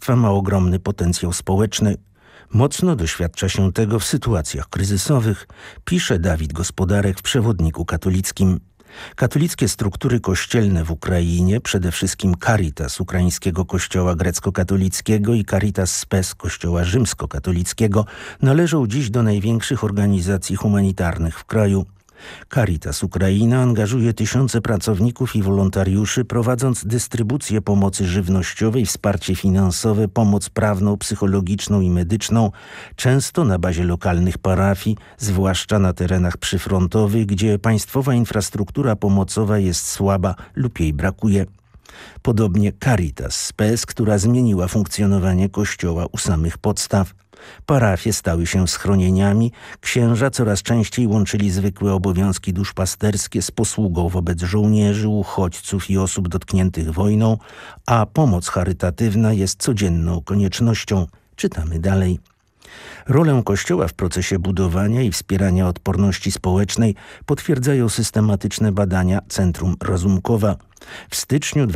państwa ma ogromny potencjał społeczny. Mocno doświadcza się tego w sytuacjach kryzysowych, pisze Dawid Gospodarek w Przewodniku katolickim. Katolickie struktury kościelne w Ukrainie, przede wszystkim Caritas ukraińskiego kościoła grecko-katolickiego i Caritas Spes kościoła rzymskokatolickiego, należą dziś do największych organizacji humanitarnych w kraju. Caritas Ukraina angażuje tysiące pracowników i wolontariuszy, prowadząc dystrybucję pomocy żywnościowej, wsparcie finansowe, pomoc prawną, psychologiczną i medyczną, często na bazie lokalnych parafii, zwłaszcza na terenach przyfrontowych, gdzie państwowa infrastruktura pomocowa jest słaba lub jej brakuje. Podobnie Caritas Spes, która zmieniła funkcjonowanie kościoła u samych podstaw. Parafie stały się schronieniami, księża coraz częściej łączyli zwykłe obowiązki duszpasterskie z posługą wobec żołnierzy, uchodźców i osób dotkniętych wojną, a pomoc charytatywna jest codzienną koniecznością. Czytamy dalej. Rolę Kościoła w procesie budowania i wspierania odporności społecznej potwierdzają systematyczne badania Centrum Razumkowa. W styczniu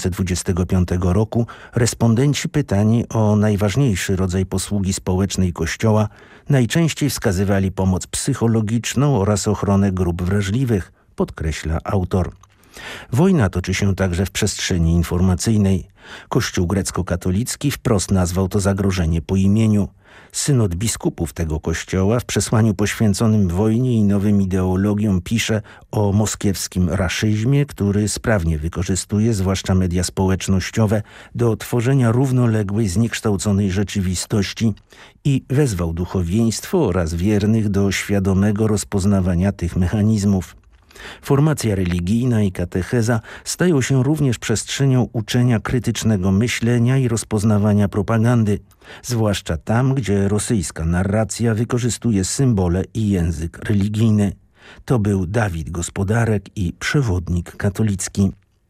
2025 roku respondenci pytani o najważniejszy rodzaj posługi społecznej Kościoła najczęściej wskazywali pomoc psychologiczną oraz ochronę grup wrażliwych, podkreśla autor. Wojna toczy się także w przestrzeni informacyjnej. Kościół grecko-katolicki wprost nazwał to zagrożenie po imieniu. Synod biskupów tego kościoła w przesłaniu poświęconym wojnie i nowym ideologiom pisze o moskiewskim raszyzmie, który sprawnie wykorzystuje, zwłaszcza media społecznościowe, do tworzenia równoległej, zniekształconej rzeczywistości i wezwał duchowieństwo oraz wiernych do świadomego rozpoznawania tych mechanizmów. Formacja religijna i katecheza stają się również przestrzenią uczenia krytycznego myślenia i rozpoznawania propagandy, zwłaszcza tam, gdzie rosyjska narracja wykorzystuje symbole i język religijny. To był Dawid Gospodarek i Przewodnik katolicki.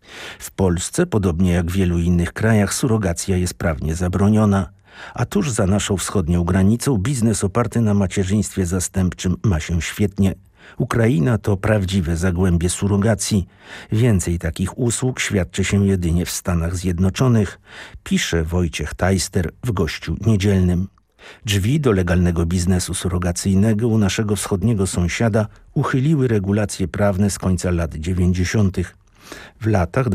W Polsce, podobnie jak w wielu innych krajach, surogacja jest prawnie zabroniona. A tuż za naszą wschodnią granicą biznes oparty na macierzyństwie zastępczym ma się świetnie. Ukraina to prawdziwe zagłębie surogacji. Więcej takich usług świadczy się jedynie w Stanach Zjednoczonych, pisze Wojciech Tajster w Gościu Niedzielnym. Drzwi do legalnego biznesu surogacyjnego u naszego wschodniego sąsiada uchyliły regulacje prawne z końca lat 90. W latach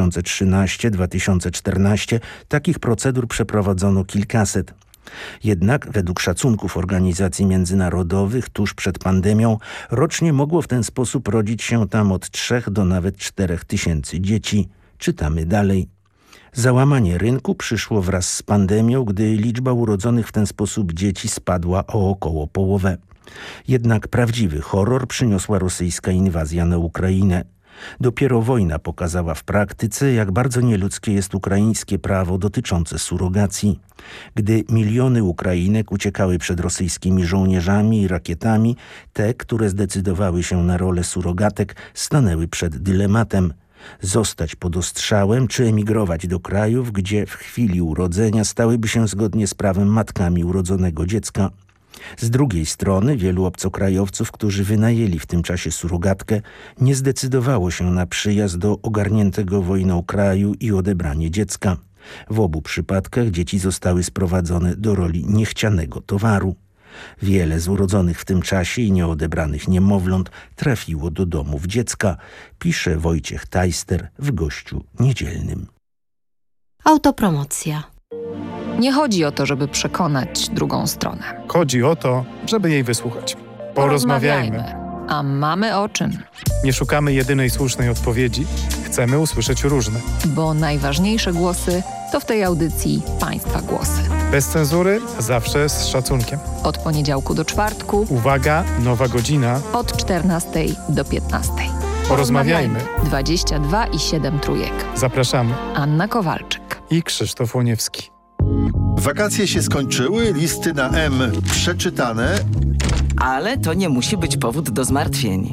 2013-2014 takich procedur przeprowadzono kilkaset. Jednak według szacunków organizacji międzynarodowych tuż przed pandemią rocznie mogło w ten sposób rodzić się tam od 3 do nawet 4 tysięcy dzieci. Czytamy dalej. Załamanie rynku przyszło wraz z pandemią, gdy liczba urodzonych w ten sposób dzieci spadła o około połowę. Jednak prawdziwy horror przyniosła rosyjska inwazja na Ukrainę. Dopiero wojna pokazała w praktyce, jak bardzo nieludzkie jest ukraińskie prawo dotyczące surogacji. Gdy miliony Ukrainek uciekały przed rosyjskimi żołnierzami i rakietami, te, które zdecydowały się na rolę surogatek, stanęły przed dylematem: zostać pod ostrzałem czy emigrować do krajów, gdzie w chwili urodzenia stałyby się zgodnie z prawem matkami urodzonego dziecka. Z drugiej strony wielu obcokrajowców, którzy wynajęli w tym czasie surogatkę, nie zdecydowało się na przyjazd do ogarniętego wojną kraju i odebranie dziecka. W obu przypadkach dzieci zostały sprowadzone do roli niechcianego towaru. Wiele z urodzonych w tym czasie i nieodebranych niemowląt trafiło do domów dziecka, pisze Wojciech Tajster w Gościu Niedzielnym. Autopromocja. Nie chodzi o to, żeby przekonać drugą stronę. Chodzi o to, żeby jej wysłuchać. Porozmawiajmy. A mamy o czym? Nie szukamy jedynej słusznej odpowiedzi. Chcemy usłyszeć różne. Bo najważniejsze głosy to w tej audycji Państwa głosy. Bez cenzury, zawsze z szacunkiem. Od poniedziałku do czwartku. Uwaga, nowa godzina. Od 14 do 15. Porozmawiajmy. 22,7 trójek. Zapraszamy. Anna Kowalczyk I Krzysztof Łoniewski. Wakacje się skończyły, listy na M przeczytane. Ale to nie musi być powód do zmartwień.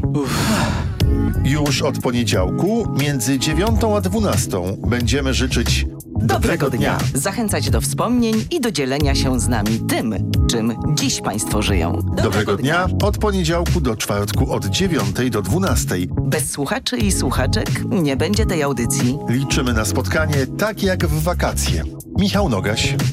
Już od poniedziałku między 9 a 12 będziemy życzyć dobrego dnia. Zachęcać do wspomnień i do dzielenia się z nami tym, czym dziś Państwo żyją. Dobrego dnia od poniedziałku do czwartku od 9 do 12. Bez słuchaczy i słuchaczek nie będzie tej audycji. Liczymy na spotkanie tak jak w wakacje. Michał Nogaś.